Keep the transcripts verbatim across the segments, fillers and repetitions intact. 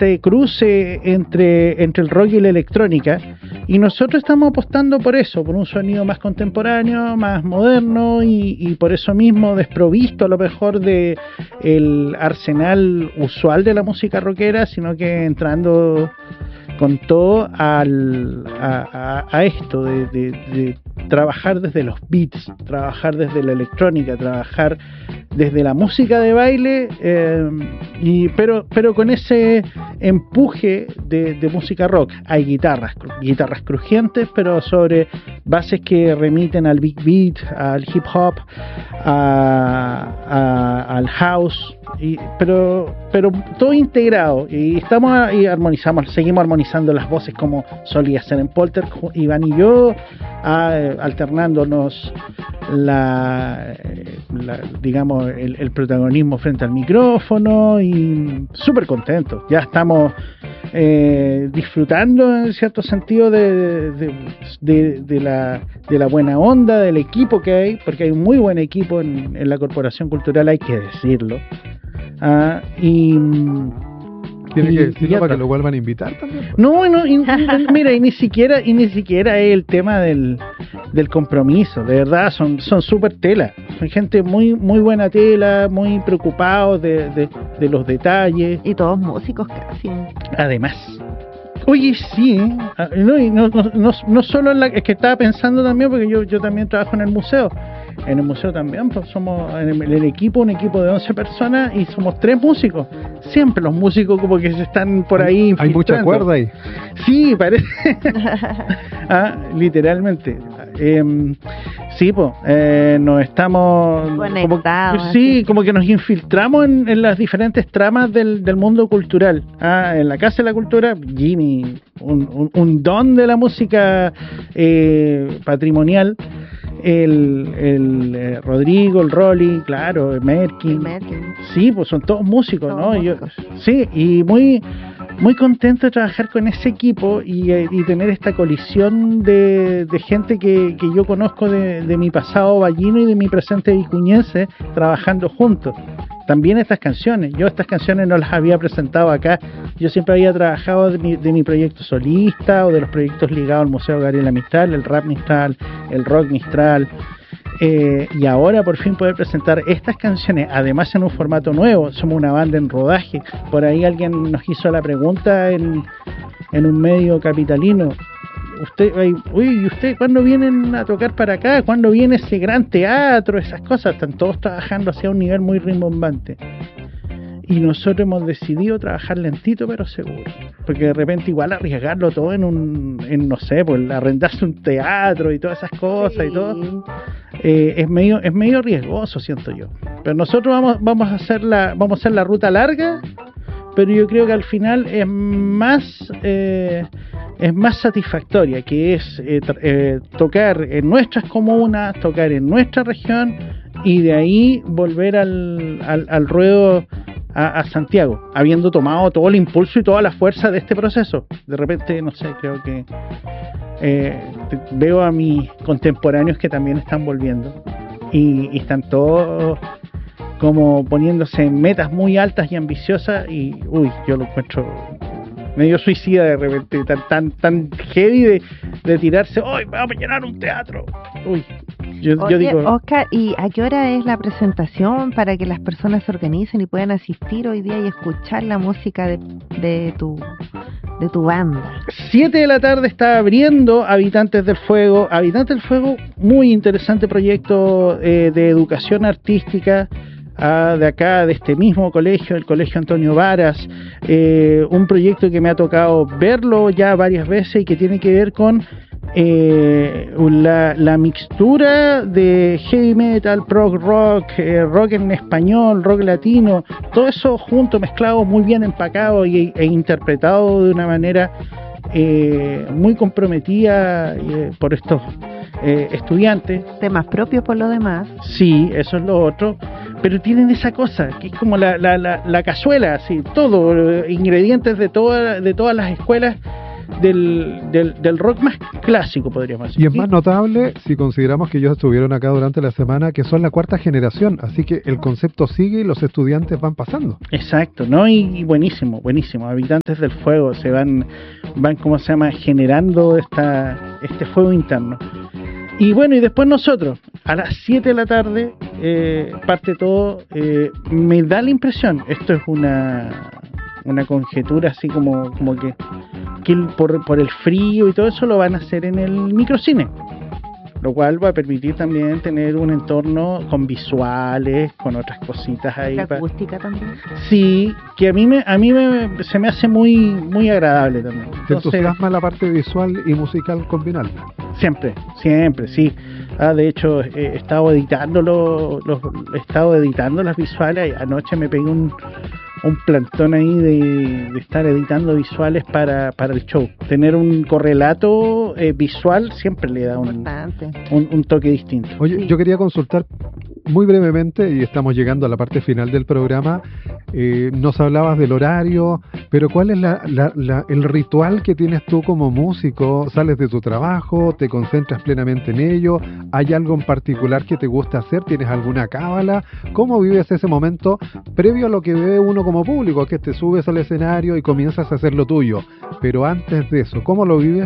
este cruce entre, entre el rock y la electrónica, y nosotros estamos apostando por eso, por un sonido más contemporáneo, más moderno, y, y por eso mismo desprovisto a lo mejor de el arsenal usual de la música rockera, sino que entrando con todo al, a, a, a esto de, de, de trabajar desde los beats, trabajar desde la electrónica, trabajar desde la música de baile, eh, y, pero, pero con ese empuje de, de música rock. Hay guitarras, guitarras crujientes, pero sobre bases que remiten al big beat, al hip hop, a, a, al house, y, pero, pero todo integrado, y estamos y armonizamos, seguimos armonizando las voces como solía ser en Polter, Iván y yo, a, alternándonos la, la digamos el, el protagonismo frente al micrófono, y súper contentos. Ya estamos eh, disfrutando en cierto sentido de, de, de, de, la, de la buena onda del equipo que hay, porque hay un muy buen equipo en, en la Corporación Cultural, hay que decirlo. Ah, y tiene y, que decirlo y para que lo vuelvan a invitar también. No, no, y, mira, y ni siquiera y ni siquiera es el tema del, del compromiso, de verdad, son son súper tela, son gente muy muy buena tela, muy preocupados de, de, de los detalles. Y todos músicos casi. Además. Oye, sí, ¿eh? no, y no, no, no, no solo en la, es que estaba pensando también, porque yo, yo también trabajo en el museo. En el museo también, pues somos en el, en el equipo, un equipo de once personas, y somos tres músicos. Siempre los músicos como que se están por ahí. Hay mucha cuerda ahí. Sí, parece. ah, literalmente. Eh, sí, pues, eh, nos estamos conectados. Como, sí, como que nos infiltramos en, en las diferentes tramas del, del mundo cultural. Ah, en la Casa de la Cultura, Jimmy, un, un, un don de la música eh, patrimonial. El, el eh, Rodrigo, el Rolly, claro, el Merkin. Sí, pues son todos músicos, todos ¿no? Músicos. Yo, sí, y muy muy contento de trabajar con ese equipo y, y tener esta colisión de, de gente que, que yo conozco de, de mi pasado vallino y de mi presente vicuñense trabajando juntos. También estas canciones, yo estas canciones no las había presentado acá, yo siempre había trabajado de mi, de mi proyecto solista o de los proyectos ligados al Museo Gabriela Mistral, el rap Mistral, el rock Mistral, eh, y ahora por fin poder presentar estas canciones, además en un formato nuevo. Somos una banda en rodaje. Por ahí alguien nos hizo la pregunta en, en un medio capitalino: usted, uy, ¿usted cuándo vienen a tocar para acá? ¿Cuándo viene ese gran teatro? Esas cosas, están todos trabajando hacia un nivel muy rimbombante. Y nosotros hemos decidido trabajar lentito pero seguro, porque de repente igual arriesgarlo todo en un, en no sé, pues arrendarse un teatro y todas esas cosas, sí. y todo, eh, es medio, es medio riesgoso, siento yo. Pero nosotros vamos, vamos a hacer la, vamos a hacer la ruta larga, pero yo creo que al final es más, eh, es más satisfactoria, que es eh, eh, tocar en nuestras comunas, tocar en nuestra región, y de ahí volver al, al, al ruedo a, a Santiago, habiendo tomado todo el impulso y toda la fuerza de este proceso. De repente, no sé, creo que eh, veo a mis contemporáneos que también están volviendo y, y están todos como poniéndose en metas muy altas y ambiciosas, y uy, yo lo encuentro medio suicida de repente, tan tan tan heavy de, de tirarse, hoy vamos a llenar un teatro. Uy, yo, Oye, yo digo, Oscar, ¿y a qué hora es la presentación para que las personas se organicen y puedan asistir hoy día y escuchar la música de, de tu de tu banda? siete de la tarde está abriendo Habitantes del Fuego. Habitantes del Fuego, muy interesante proyecto eh, de educación artística. Ah, de acá, de este mismo colegio, el Colegio Antonio Varas, eh, un proyecto que me ha tocado verlo ya varias veces y que tiene que ver con eh, la, la mixtura de heavy metal, prog rock, eh, rock en español, rock latino, todo eso junto, mezclado, muy bien empacado y, e interpretado de una manera eh, muy comprometida eh, por estos eh, estudiantes. Temas propios por lo demás. Sí, eso es lo otro. Pero tienen esa cosa, que es como la, la, la, la cazuela, así, todo, ingredientes de, toda, de todas las escuelas, del, del, del rock más clásico, podríamos decir. Y es más notable si consideramos que ellos estuvieron acá durante la semana, que son la cuarta generación, así que el concepto sigue y los estudiantes van pasando. Exacto, ¿no? Y, y buenísimo, buenísimo. Habitantes del Fuego se van, van ¿cómo se llama?, generando esta, este fuego interno. Y bueno, y después nosotros, a las siete de la tarde, eh, parte todo, eh, me da la impresión, esto es una, una conjetura así como, como que, que el- por, por el frío y todo eso lo van a hacer en el microcine, lo cual va a permitir también tener un entorno con visuales, con otras cositas ahí. La pa- acústica también. Sí, que a mí me, a mí me, se me hace muy, muy agradable también. ¿Te Entonces, entusiasma la parte visual y musical combinada? siempre, siempre, sí. Ah, de hecho, eh, he estado editando los, los- he estado editando las visuales. Y anoche me pegué un, un plantón ahí de, de estar editando visuales para, para el show. Tener un correlato eh, visual siempre le da un, Importante. un, un toque distinto. Oye, Sí. yo quería consultar muy brevemente, y estamos llegando a la parte final del programa. Eh, nos hablabas del horario, pero ¿cuál es la, la- la- el ritual que tienes tú como músico? ¿Sales de tu trabajo? ¿Te concentras plenamente en ello? ¿Hay algo en particular que te gusta hacer? ¿Tienes alguna cábala? ¿Cómo vives ese momento previo a lo que ve uno como público, que te subes al escenario y comienzas a hacer lo tuyo? Pero antes de eso, ¿cómo lo vives?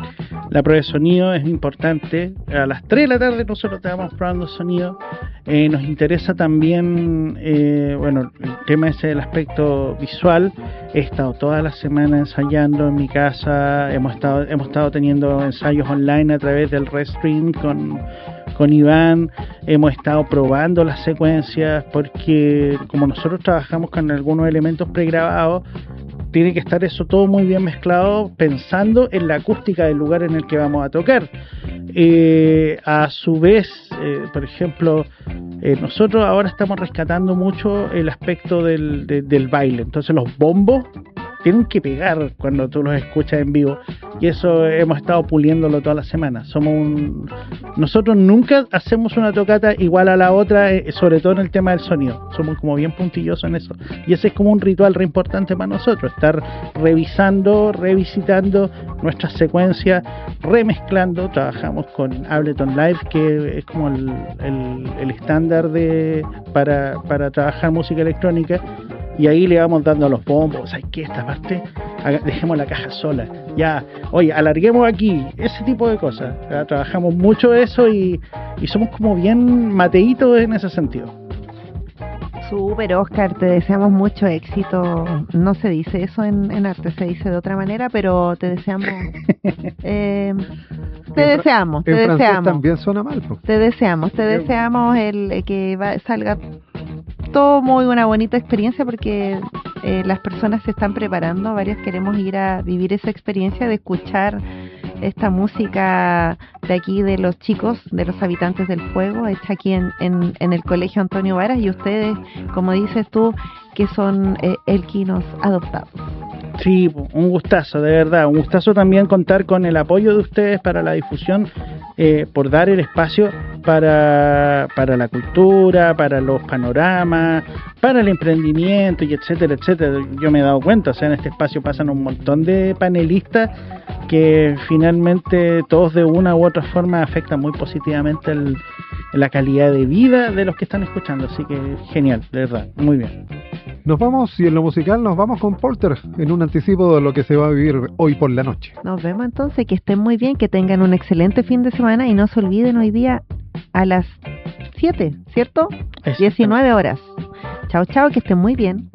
La prueba de sonido es importante. A las tres de la tarde nosotros estábamos probando sonido. Eh, nos interesa también, eh, bueno, el tema ese del aspecto visual. He estado toda la semana ensayando en mi casa. Hemos estado, hemos estado teniendo ensayos online a través del Restream con, con Iván. Hemos estado probando las secuencias porque como nosotros trabajamos con algunos elementos pregrabados, tiene que estar eso todo muy bien mezclado pensando en la acústica del lugar en el que vamos a tocar. Eh, a su vez, eh, por ejemplo, eh, nosotros ahora estamos rescatando mucho el aspecto del, de- del baile. Entonces los bombos tienen que pegar cuando tú los escuchas en vivo, y eso hemos estado puliéndolo toda la semana. Somos un... Nosotros nunca hacemos una tocata igual a la otra, eh, sobre todo en el tema del sonido. Somos como bien puntillosos en eso, y ese es como un ritual re importante para nosotros, estar revisando, revisitando nuestras secuencias, remezclando. Trabajamos con Ableton Live, que es como el, el, el estándar de para, para trabajar música electrónica, y ahí le vamos dando a los bombos. ¿Sabes qué? Esta parte, haga- dejemos la caja sola. Ya, oye, alarguemos aquí. Ese tipo de cosas. Ya, trabajamos mucho eso y, y somos como bien mateitos en ese sentido. Súper, Oscar, te deseamos mucho éxito. No se dice eso en, en arte, se dice de otra manera, pero te deseamos. eh, te En fra- deseamos, te En francés deseamos. también suena mal, po. Te deseamos, te Qué deseamos el, el que va- salga todo muy una bonita experiencia, porque eh, las personas se están preparando, varios queremos ir a vivir esa experiencia de escuchar esta música de aquí de los chicos, de los habitantes del fuego, hecha aquí en, en, en el Colegio Antonio Varas, y ustedes, como dices tú, que son eh, elquinos adoptados. Sí, un gustazo, de verdad. Un gustazo también contar con el apoyo de ustedes para la difusión, eh, por dar el espacio para, para la cultura, para los panoramas, para el emprendimiento y etcétera, etcétera. Yo me he dado cuenta, o sea, en este espacio pasan un montón de panelistas que finalmente todos de una u otra forma afectan muy positivamente el, la calidad de vida de los que están escuchando. Así que genial, de verdad, muy bien. Nos vamos, y en lo musical nos vamos con Porter, en un anticipo de lo que se va a vivir hoy por la noche. Nos vemos entonces, que estén muy bien, que tengan un excelente fin de semana y no se olviden hoy día a las siete, ¿cierto? diecinueve horas. Chao, chao, que estén muy bien.